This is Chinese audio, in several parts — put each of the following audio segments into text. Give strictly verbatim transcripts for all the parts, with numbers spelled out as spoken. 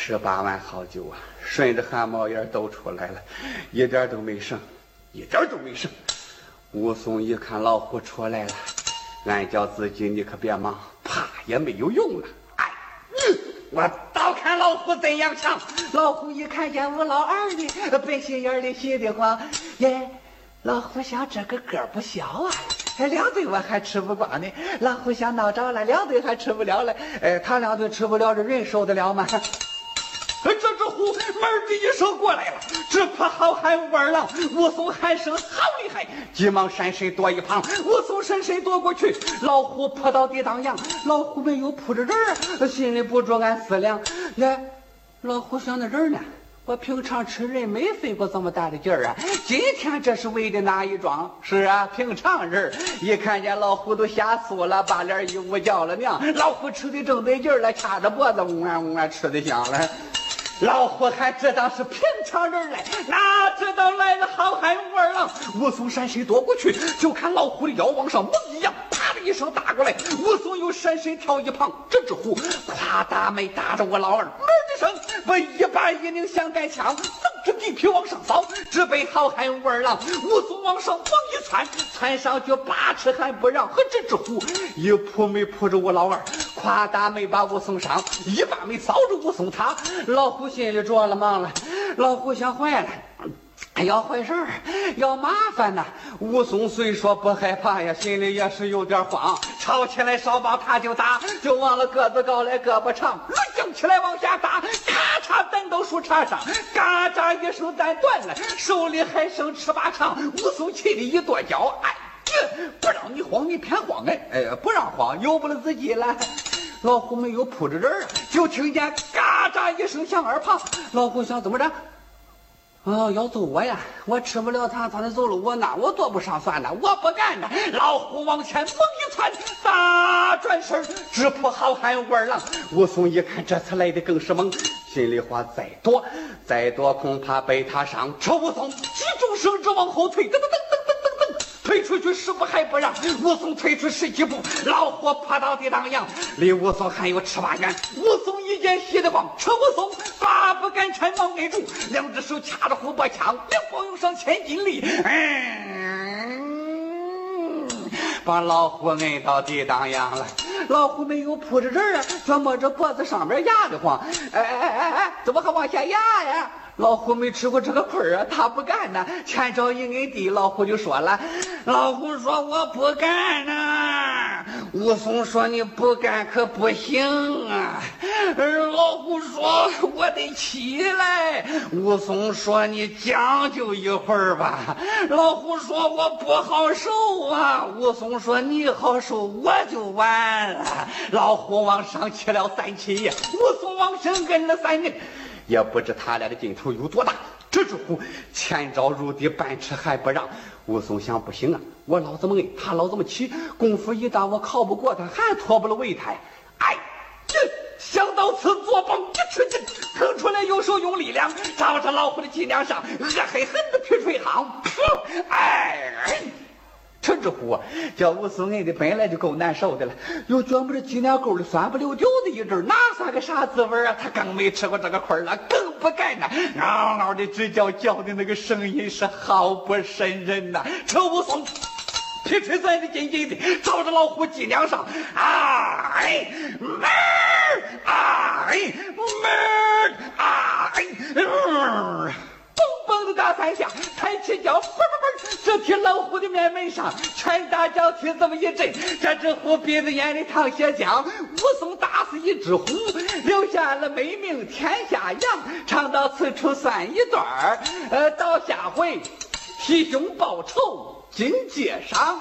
十八碗好酒啊，顺着汗毛眼都出来了，一点都没剩，一点都没剩。武松一看老虎出来了，俺叫自己你可别忙，怕也没有用了。哎，嗯，我倒看老虎怎样强。老虎一看见我老二的，本心眼里心里慌，耶，老虎想这个个不小啊。哎，两顿我还吃不光呢，老虎想闹着了，两顿还吃不了了。哎，他两顿吃不了，这人受得了吗？这只虎门的一声过来了，只怕好汉武二郎。武松喊声好厉害，急忙闪身躲一旁。武松闪身躲过去，老虎扑到地当阳。老虎没有扑着人啊，心里不住暗思量：呀，老虎想到人呢。我平常吃人没费过这么大的劲儿啊，今天这是为的哪一桩？是啊，平常人一看见老虎都吓酥了，把脸一捂叫了娘。老虎吃的正得劲儿了，掐着脖子嗡啊嗡啊吃的香了。老虎还知道是平常人来，哪知道来了好汉武二郎。武松闪身躲过去，就看老虎的腰往上猛一扬，啪的一声打过来。武松又闪身跳一旁，这只虎夸大没打着我老二，门的声我一把一拧响杆枪，蹬着地皮往上扫，直奔好汉武二郎。武松往上猛一窜，窜上去八尺还不让，和这只虎一扑没扑着我老二，夸大没把武松伤，一把没扫着武松他。老虎心里着了忙了，老虎想坏了，要坏事儿，要麻烦呐。武松虽说不害怕呀，心里也是有点慌。吵起来少棒他就打，就忘了个子高来胳膊长，抡将起来往下打，咔嚓弹到树杈上，嘎喳一声弹断了，手里还剩尺把长。武松气里一跺脚，哎，不让你慌你偏慌哎，哎，不让慌由不了自己了。老虎没有扑着人啊，就听见嘎喳一声响耳旁。老虎想怎么着？哦，要揍我呀！我吃不了它，它能揍了我呢？我做不上算了，我不干了。老虎往前猛一窜，大转身直扑好汉武二郎。武松一看这次来的更是猛，心里话再躲再躲恐怕被他伤。这武松急中生智往后退，噔噔噔噔噔噔噔，退出去十步还不让。武松退出十几步，老虎扑到地当阳，离武松还有尺八远。武松一见喜得慌，这武松发不敢缠忙挨住，两只手掐着虎脖枪，两光用上千斤力，嗯，把老虎摁到地当阳了。老虎没有扑着人啊，就摸着脖子上面压得慌。哎哎哎哎，怎么还往下压呀？老虎没吃过这个亏啊，他不干呢。前脚一摁地，老虎就说了：“老虎说我不干呢。”武松说：“你不干可不行啊。”老虎说：“我得起来。”武松说：“你将就一会儿吧。”老虎说：“我不好受啊。”武松说：“你好受，我就完了。”老虎往上起了三起，武松往上跟了三人。也不知他俩的劲头有多大，这只虎前招入地，半尺还不让。武松想不行啊，我老这么摁，他老这么起，功夫一大，我靠不过他，还脱不了擂台。哎，想到此，左膀一吃劲，腾出来右手用力量，照着老虎的脊梁上，恶狠狠的劈出一行，噗！哎。这只虎叫武松摁的本来就够难受的了，又觉不着脊梁沟里酸不溜丢的一阵，哪算个啥滋味啊？他更没吃过这个亏了，更不干呢。嗷嗷的直叫，叫的那个声音是好不瘆人呐。这武松劈腿钻的紧紧的，照着老虎脊梁上，啊哎门啊哎门啊哎嗯。蹦蹦的打三下，抬起脚，嘣嘣嘣，这踢老虎的面门上，拳打脚踢这么一阵，这只虎鼻子眼里淌血浆。武松打死一只虎，留下了美名天下扬。唱到此处算一段儿，呃，到下回替兄报仇尽接赏。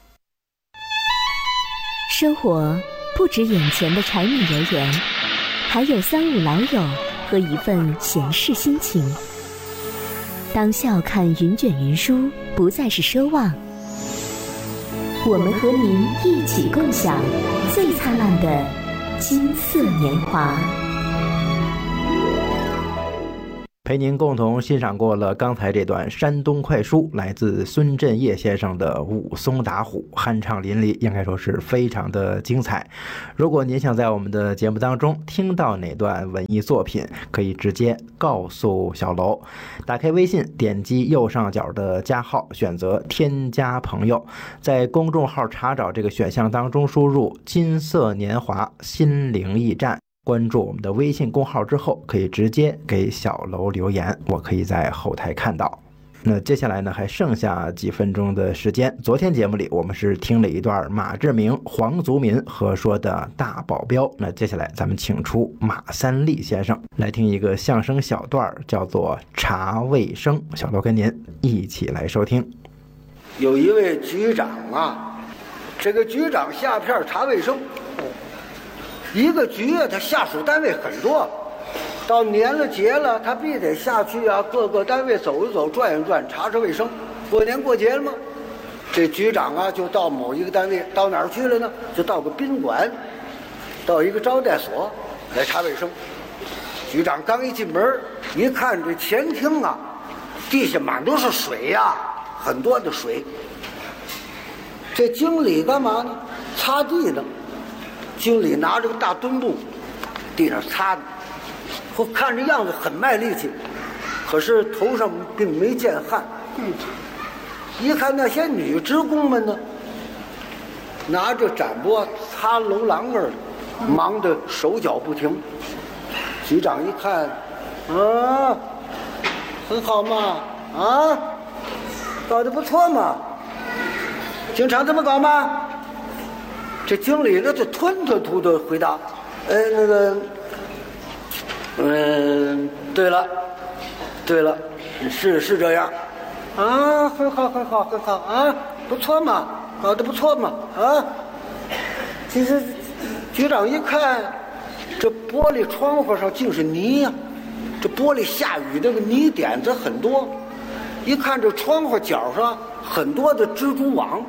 生活不止眼前的柴米油盐，还有三五老友和一份闲适心情。当笑看云卷云舒不再是奢望，我们和您一起共享最灿烂的金色年华。 陪您共同欣赏过了刚才这段山东快书，来自孙振业先生的武松打虎，酣畅淋漓，应该说是非常的精彩。如果您想在我们的节目当中听到哪段文艺作品，可以直接告诉小楼。打开微信，点击右上角的加号，选择添加朋友，在公众号查找这个选项当中输入金色年华心灵驿站，关注我们的微信公号之后，可以直接给小楼留言，我可以在后台看到。那接下来呢，还剩下几分钟的时间。昨天节目里我们是听了一段马志明、黄族民合说的大保镖，那接下来咱们请出马三立先生来听一个相声小段，叫做查卫生。小楼跟您一起来收听。 有一位局长啊，这个局长下片查卫生，一个局啊，他下属单位很多，到年了节了，他必得下去啊，各个单位走一走，转一转，查查卫生。过年过节了吗？这局长啊，就到某一个单位，到哪儿去了呢？就到个宾馆，到一个招待所来查卫生。局长刚一进门，一看这前厅啊，地下满都是水呀、啊，很多的水。这经理干嘛呢？擦地呢。经理拿着个大墩布，地上擦的，我看这样子很卖力气，可是头上并没见汗。嗯，一看那些女职工们呢，拿着展钵擦楼廊儿，忙得手脚不停。局长一看，啊，很好嘛，啊，搞得不错嘛，经常这么搞吗？这经理呢就吞吞吐的回答，呃，那个，嗯，对了，对了，是是这样，啊，很好很好很好啊，不错嘛，搞得不错嘛，啊，其实局长一看，这玻璃窗户上尽是泥呀、啊，这玻璃下雨这个泥点子很多，一看这窗户角上很多的蜘蛛网。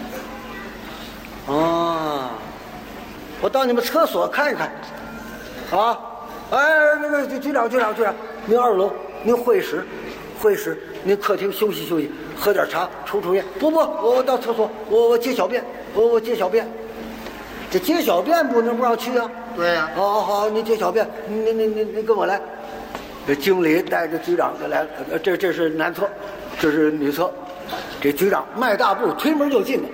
啊，我到你们厕所看一看，啊，哎，那个局长，局长，局长，您二楼，您会议室，会议室，您客厅休息休息，喝点茶，抽抽烟。不不，我到厕所，我我接小便，我我接小便。这接小便不能不让去啊。 对呀、啊。 好好好，您接小便，您您您您您跟我来。这经理带着局长就来了，这这是男厕，这是女厕。这局长迈大步推门就进了。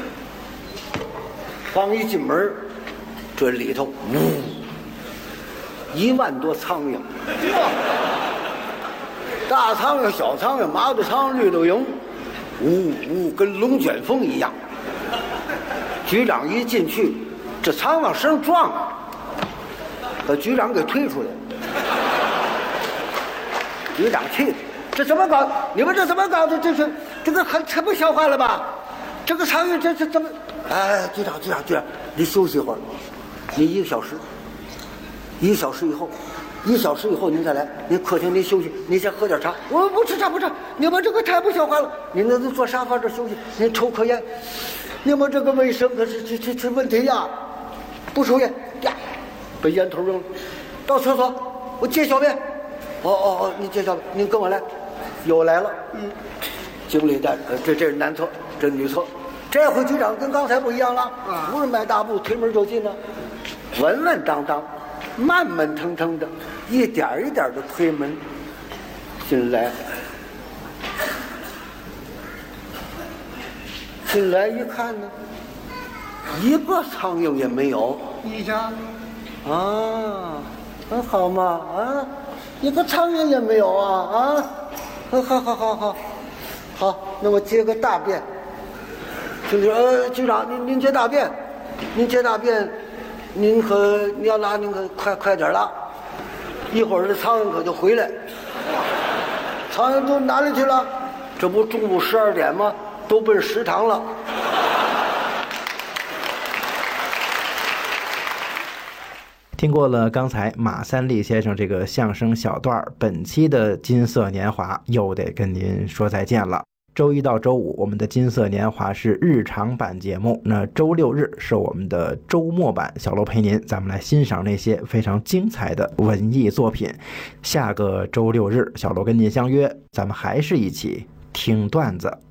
刚一进门，这里头呜，一万多苍蝇，大苍蝇、小苍蝇、麻豆苍蝇、绿豆蝇，呜呜，跟龙卷风一样。局长一进去，这苍蝇身上撞了，把局长给推出来了。局长气的，这怎么搞？你们这怎么搞的？这是这个很太不消化了吧？这个苍蝇这这怎么？哎，局长，局长，局长，你休息一会儿，你一个小时，一个小时以后，一个小时以后您再来，您客厅您休息，您先喝点茶。我不吃茶不吃，你们这个太不消化了。您那坐沙发这休息，您抽颗烟，你们这个卫生可是这这这问题呀！不抽烟呀，把烟头扔了。到厕所，我接小便。哦哦哦，你接小便，您跟我来。又来了，嗯，经理带，这这是男厕，这是女厕。这回局长跟刚才不一样了，不是迈大步推门就进了，稳稳当当，慢慢腾腾的，一点一点的推门进来。进来一看呢，一个苍蝇也没有。 你瞧， 啊，很好嘛，啊，一个苍蝇也没有啊，啊，好好好好好，好，那我接个大便。就是呃，局长，您您接大便，您接大便，您可你要拉，您可快快点拉，一会儿这苍蝇可就回来。苍蝇都哪里去了？这不中午十二点吗？都奔食堂了。 听过了刚才马三立先生这个相声小段，本期的金色年华又得跟您说再见了。 周一到周五我们的金色年华是日常版节目，那周六日是我们的周末版，小楼陪您，咱们来欣赏那些非常精彩的文艺作品。下个周六日，小楼跟您相约，咱们还是一起听段子。